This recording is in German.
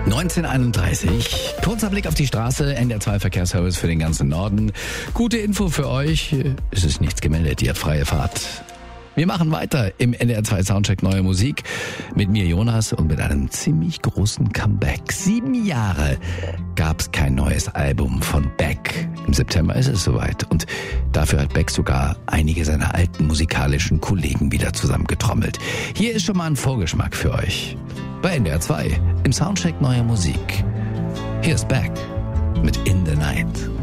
19:31. Kurzer Blick auf die Straße, NDR2 Verkehrsservice für den ganzen Norden. Gute Info für euch, es ist nichts gemeldet, ihr habt freie Fahrt. Wir machen weiter im NDR2 Soundcheck Neue Musik mit mir Jonas und mit einem ziemlich großen Comeback. 7 Jahre gab's kein neues Album von Beck. Im September ist es soweit und dafür hat Beck sogar einige seiner alten musikalischen Kollegen wieder zusammengetrommelt. Hier ist schon mal ein Vorgeschmack für euch. Bei NDR2 im Soundcheck Neue Musik. Hier ist Beck mit In the Night.